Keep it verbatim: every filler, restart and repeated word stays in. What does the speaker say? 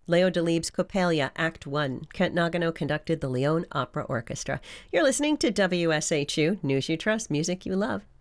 Leo Delibes' Coppelia, Act One. Kent Nagano conducted the Lyon Opera Orchestra. You're listening to W S H U, News You Trust, Music You Love.